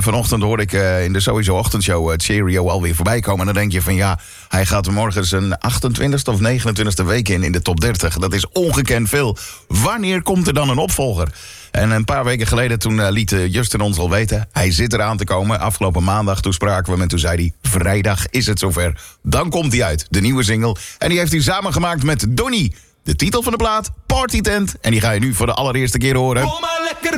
vanochtend hoorde ik in de Sowieso Ochtendshow Cheerio alweer voorbij komen. En dan denk je van ja, hij gaat morgen zijn 28e of 29e week in de top 30. Dat is ongekend veel. Wanneer komt er dan een opvolger? En een paar weken geleden toen liet Justin ons al weten, hij zit eraan te komen. Afgelopen maandag toen spraken we hem en toen zei hij, vrijdag is het zover. Dan komt hij uit, de nieuwe single. En die heeft hij samengemaakt met Donnie. De titel van de plaat, Party Tent. En die ga je nu voor de allereerste keer horen.